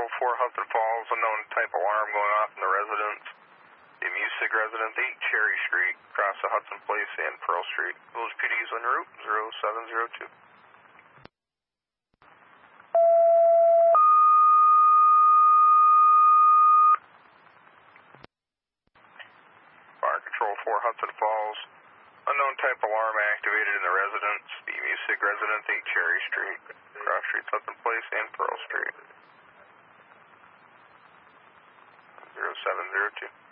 Control 4 Hudson Falls, unknown type alarm going off in the residence. The Music Residence 8 Cherry Street, across the Hudson Place and Pearl Street. Village PD is en route, 0702. Fire Control 4 Hudson Falls, unknown type alarm activated in the residence. The Music Residence 8 Cherry Street, Cross Street, Hudson Place and Pearl Street. 0702.